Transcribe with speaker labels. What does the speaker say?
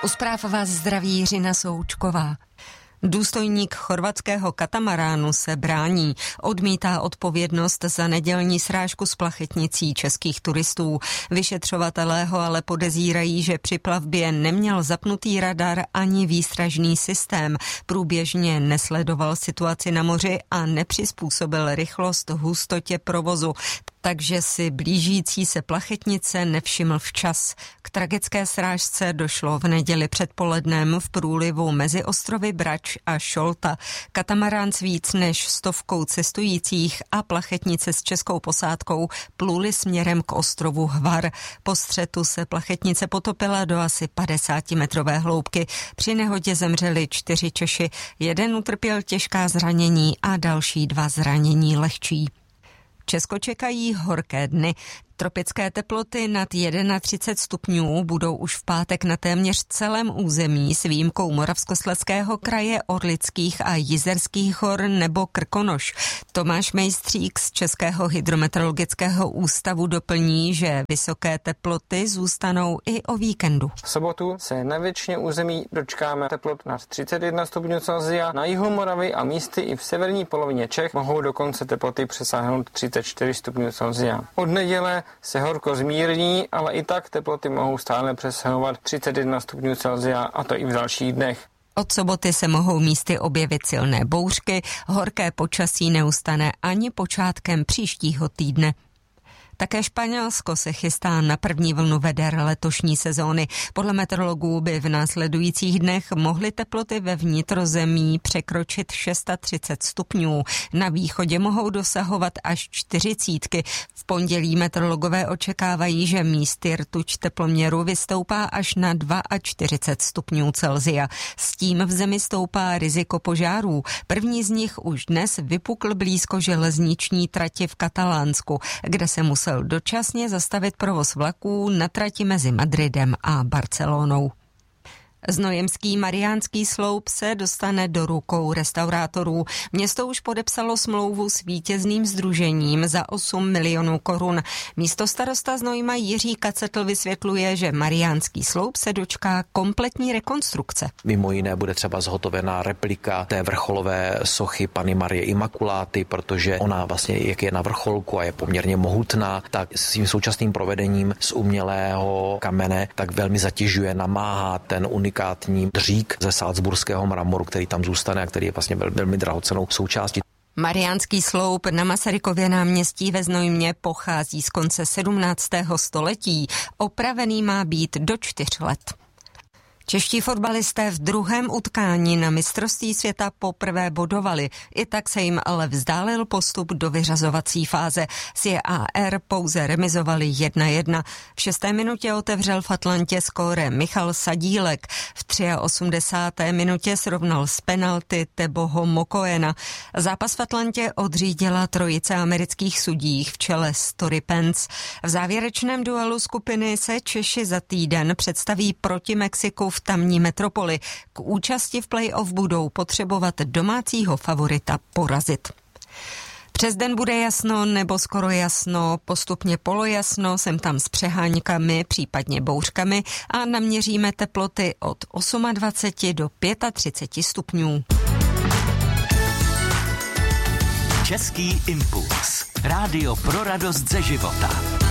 Speaker 1: U zpráv vás zdraví Jiřina Součková. Důstojník chorvatského katamaránu se brání, odmítá odpovědnost za nedělní srážku s plachetnicí českých turistů. Vyšetřovatelé ho ale podezírají, že při plavbě neměl zapnutý radar ani výstražný systém, průběžně nesledoval situaci na moři a nepřizpůsobil rychlost hustotě provozu, takže si blížící se plachetnice nevšiml včas. K tragické srážce došlo v neděli předpolednem v průlivu mezi ostrovy Brač a Šolta. Katamarán s víc než 100 cestujících a plachetnice s českou posádkou pluli směrem k ostrovu Hvar. Po střetu se plachetnice potopila do asi 50metrové hloubky. Při nehodě zemřeli 4 Češi, jeden utrpěl těžká zranění a další 2 zranění lehčí. Česko čekají horké dny. Tropické teploty nad 31 stupňů budou už v pátek na téměř celém území s výjimkou Moravskoslezského kraje, Orlických a Jizerských hor nebo Krkonoš. Tomáš Mejstřík z Českého hydrometeorologického ústavu doplní, že vysoké teploty zůstanou i o víkendu.
Speaker 2: V sobotu se na většině území dočkáme teplot nad 31 stupňů Celsia, na jihu Moravy a místy i v severní polovině Čech mohou dokonce teploty přesáhnout 34 stupňů Celsia. Od neděle se horko zmírní, ale i tak teploty mohou stále přesahovat 31 stupňů Celsia, a to i v dalších dnech.
Speaker 1: Od soboty se mohou místy objevit silné bouřky, horké počasí neustane ani počátkem příštího týdne. Také Španělsko se chystá na první vlnu veder letošní sezóny. Podle meteorologů by v následujících dnech mohly teploty ve vnitrozemí překročit 36 stupňů. Na východě mohou dosahovat až 40. V pondělí meteorologové očekávají, že místy rtuť teploměru vystoupá až na 42 stupňů Celsia. S tím v zemi stoupá riziko požárů. První z nich už dnes vypukl blízko železniční trati v Katalánsku, kde se musel dočasně zastavit provoz vlaků na trati mezi Madridem a Barcelonou. Znojemský Mariánský sloup se dostane do rukou restaurátorů. Město už podepsalo smlouvu s vítězným sdružením za 8 milionů korun. Místostarosta Znojma Jiří Kacetl vysvětluje, že Mariánský sloup se dočká kompletní rekonstrukce.
Speaker 3: Mimo jiné bude třeba zhotovena replika té vrcholové sochy Panny Marie Imakuláty, protože ona vlastně, jak je na vrcholku a je poměrně mohutná, tak s svým současným provedením z umělého kamene tak velmi zatěžuje, namáhá ten unikátní dřík ze salzburského mramoru, který tam zůstane a který je vlastně velmi drahocennou součástí.
Speaker 1: Mariánský sloup na Masarykově náměstí ve Znojmě pochází z konce 17. století. Opravený má být do 4 let. Čeští fotbalisté v druhém utkání na mistrovství světa poprvé bodovali. I tak se jim ale vzdálil postup do vyřazovací fáze. S JAR pouze remizovali 1-1. V 6. minutě otevřel v Atlantě skóre Michal Sadílek. V 83. minutě srovnal z penalty Teboho Mokoena. Zápas v Atlantě odřídila trojice amerických sudí v čele s Tory Pence. V závěrečném duelu skupiny se Češi za týden představí proti Mexiku v tamní metropoli. K účasti v play-off budou potřebovat domácího favorita porazit. Přes den bude jasno nebo skoro jasno, postupně polojasno, sem tam s přeháňkami, případně bouřkami a naměříme teploty od 28 do 35 stupňů.
Speaker 4: Český impuls. Rádio pro radost ze života.